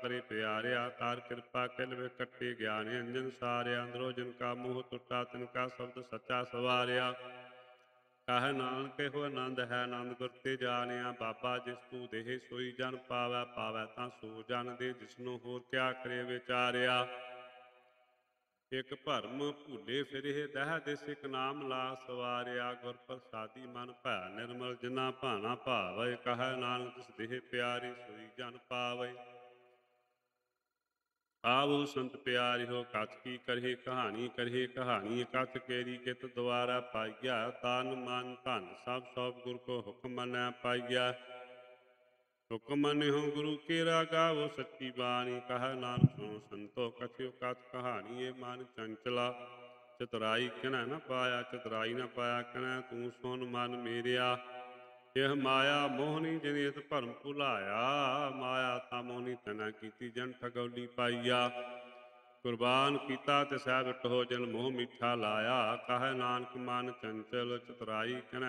ਕਰੇ ਪਿਆਰਿਆ। ਤਾਰ ਕਿਰਪਾ ਕਿਲ ਵੇ ਕੱਟੇ ਗਿਆਨ ਅੰਜਨ ਸਾਰਿਆ। ਅੰਦਰੋ ਜਿਨ ਕਾ ਮੋਹ ਟੁੱਟਾ ਤਿਨ ਕਾ ਸ਼ਬਦ ਸੱਚਾ ਸਵਾਰਿਆ। ਕਹ ਨਾਨਕ ਇਹੋ ਆਨੰਦ ਹੈ ਆਨੰਦ ਗੁਰ ਤੇ ਜਾਣਿਆ। ਬਾਬਾ ਜਿਸ ਤੂੰ ਦੇਹ ਸੋਈ ਜਨ ਪਾਵੈ, ਪਾਵੈ ਤਾਂ ਸੋ ਜਨ ਦੇ। ਜਿਸਨੂੰ ਹੋਰ ਕਿਆ ਕਰੇ ਵਿਚਾਰਿਆ। ਇਕ ਭਰਮ ਭੂਲੇ ਫਿਰੇ ਦਹਿ ਦਿਸ ਇਕ ਨਾਮ ਲਾ ਸਵਾਰਿਆ। ਗੁਰ ਪ੍ਰਸਾਦੀ ਮਨ ਭੈ ਨਿਰਮਲ ਜਿਨਾ ਭਾਣਾ ਭਾਵੈ। ਕਹੈ ਨਾਨਕ ਤਿਸ ਦੇਹ ਪਿਆਰੀ ਸੋਈ ਜਨ ਪਾਵੈ। ਆਵੋ ਸੰਤ ਪਿਆਰਿਓ ਕਥ ਕੀ ਕਰੇ ਕਹਾਣੀ। ਕਰੇ ਕਹਾਣੀ ਕਥ ਕੇਰੀ ਕਿਤ ਦੁਆਰਾ ਪਾਈਆ। ਤਨ ਮਨ ਧਨ ਸਭ ਸੋਭ ਗੁਰ ਕੋ ਹੁਕਮ ਮੰਨੈ ਪਾਈਆ। ਹੁਕਮ ਮੰਨਿਓ ਗੁਰੂ ਕੇਰਾ ਗਾਵੋ ਸੱਚੀ ਬਾਣੀ। ਕਹੈ ਨਾਨਕ ਸੁਣੋ ਸੰਤੋ ਕਥਿਓ ਕਥ ਕਹਾਣੀ। ਇਹ ਮਨ ਚੰਚਲਾ ਚਤੁਰਾਈ ਕਿਨੈ ਨ ਪਾਇਆ। ਚਤੁਰਾਈ ਨ ਪਾਇਆ ਕਿਨੈ ਤੂੰ ਸੁਨ ਮਨ ਮੇਰਿਆ। ਇਹ ਮਾਇਆ ਮੋਹਣੀ ਜਿਨ ਇਤ ਭਰਮ ਭੁਲਾਇਆ। ਮਾਇਆ ਤਾਂ ਮੋਹਣੀ ਤਨੈ ਕੀਤੀ ਜਨ ਠਗੌਲੀ ਪਾਈਆ। ਕੁਰਬਾਨ ਕੀਤਾ ਤਿਸੈ ਵਿਟੋ ਜਿਨ ਮੋਹ ਮਿੱਠਾ ਲਾਇਆ। ਕਹੈ ਨਾਨਕ ਮਨ ਚੰਚਲ ਚਤੁਰਾਈ ਕਿਨੈ